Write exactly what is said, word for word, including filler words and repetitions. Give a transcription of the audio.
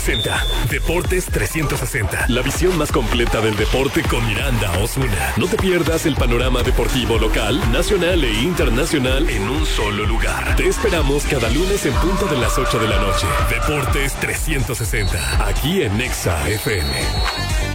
Deportes trescientos sesenta. La visión más completa del deporte con Miranda Osuna. No te pierdas el panorama deportivo local, nacional e internacional en un solo lugar. Te esperamos cada lunes en punto de las ocho de la noche. Deportes trescientos sesenta. Aquí en Nexa F M.